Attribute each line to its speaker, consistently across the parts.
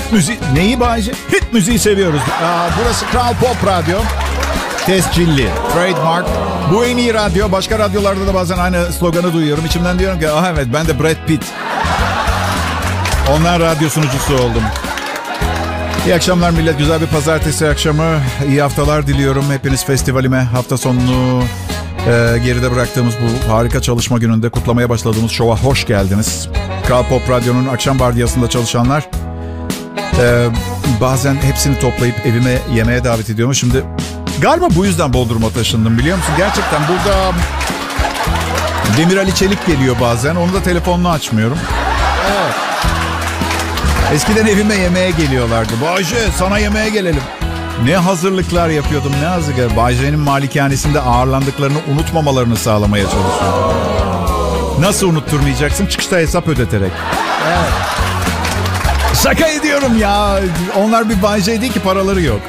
Speaker 1: Hit müziği. Neyi Bayce? Hit müziği seviyoruz. Burası Kral Pop Radyo. Tescilli. Trademark. Bu en iyi radyo. Başka radyolarda da bazen aynı sloganı duyuyorum. İçimden diyorum ki evet ben de Brad Pitt. Onlar radyo sunucusu oldum. İyi akşamlar millet. Güzel bir pazartesi akşamı. İyi haftalar diliyorum. Hepiniz festivalime hafta sonunu geride bıraktığımız bu harika çalışma gününde kutlamaya başladığımız şova hoş geldiniz. Kral Pop Radyo'nun akşam vardiyasında çalışanlar bazen hepsini toplayıp evime yemeğe davet ediyorum. Şimdi galiba bu yüzden Bodrum'a taşındım biliyor musun? Gerçekten burada Demir Ali Çelik geliyor bazen. Onu da telefonunu açmıyorum. Evet. Eskiden evime yemeğe geliyorlardı. Bayce sana yemeğe gelelim. Ne hazırlıklar yapıyordum, ne hazırlıklar. Bayce'nin malikanesinde ağırlandıklarını unutmamalarını sağlamaya çalışıyordum. Nasıl unutturmayacaksın? Çıkışta hesap ödeterek. Evet. Şaka ediyorum ya. Onlar bir Bayce değil ki, paraları yok.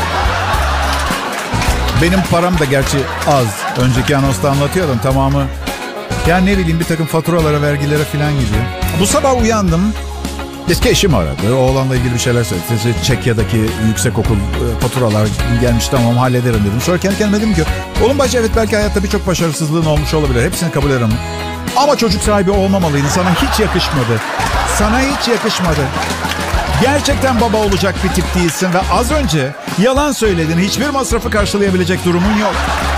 Speaker 1: Benim param da gerçi az. Önceki anonsta anlatıyordum tamamı. Yani ne bileyim bir takım faturalara, vergilere falan gidiyor. Bu sabah uyandım. Eski eşim aradı. Oğlanla ilgili bir şeyler söyledi. Çekya'daki yüksek okul faturalar gelmiş, tamam hallederim dedim. Sonra kendi kendime dedim ki oğlum Bayce evet belki hayatta birçok başarısızlığın olmuş olabilir. Hepsini kabul ederim. Ama çocuk sahibi olmamalıydın. Sana hiç yakışmadı. Sana hiç yakışmadı. Gerçekten baba olacak bir tip değilsin ve az önce yalan söyledin. Hiçbir masrafı karşılayabilecek durumun yok.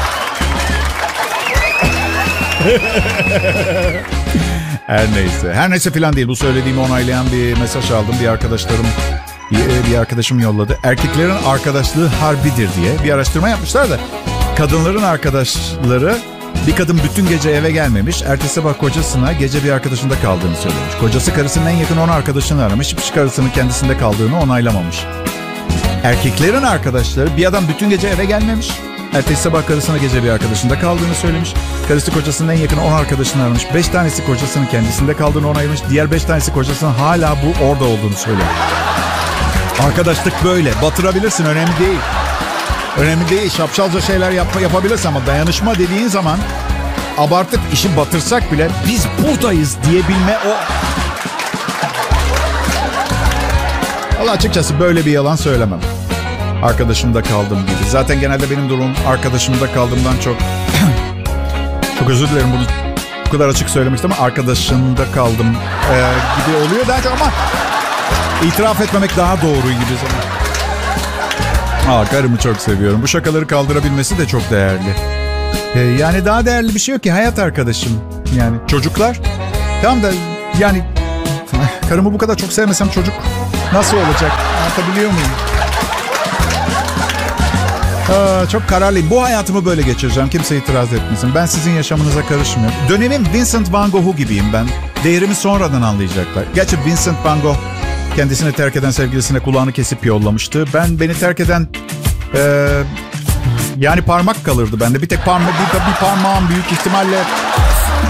Speaker 1: Her neyse filan değil. Bu söylediğimi onaylayan bir mesaj aldım. Bir arkadaşım yolladı. Erkeklerin arkadaşlığı harbidir diye bir araştırma yapmışlar da kadınların arkadaşları, bir kadın bütün gece eve gelmemiş. Ertesi sabah kocasına gece bir arkadaşında kaldığını söylemiş. Kocası karısının en yakın 10 arkadaşını aramış. Hiç karısının kendisinde kaldığını onaylamamış. Erkeklerin arkadaşları, bir adam bütün gece eve gelmemiş. Ertesi sabah karısına gece bir arkadaşında kaldığını söylemiş. Karısı kocasının en yakın 10 arkadaşını aramış. 5 tanesi kocasının kendisinde kaldığını onaylamış. Diğer 5 tanesi kocasının hala orada olduğunu söylüyor. Arkadaşlık böyle. Batırabilirsin, önemli değil. Önemli değil. Şapşalca şeyler yapabilirsin ama dayanışma dediğin zaman abartıp işi batırsak bile biz buradayız diyebilme o. Valla açıkçası böyle bir yalan söylemem. Arkadaşımda kaldım gibi. Zaten genelde benim durumum arkadaşımda kaldığımdan çok... çok özür dilerim bunu bu kadar açık söylemiştim ama arkadaşımda kaldım gibi oluyor daha çok ama itiraf etmemek daha doğru gibi zaman. Karımı çok seviyorum. Bu şakaları kaldırabilmesi de çok değerli. Yani daha değerli bir şey yok ki, hayat arkadaşım. Yani çocuklar. Tamam da yani karımı bu kadar çok sevmesem çocuk nasıl olacak? Anlatabiliyor muyum? Çok kararlıyım. Bu hayatımı böyle geçireceğim. Kimse itiraz etmesin. Ben sizin yaşamınıza karışmıyorum. Dönemin Vincent Van Gogh'u gibiyim ben. Değerimi sonradan anlayacaklar. Gerçi Vincent Van Gogh kendisini terk eden sevgilisine kulağını kesip yollamıştı. Beni terk eden yani parmak kalırdı bende. Bir tek bir parmağım büyük ihtimalle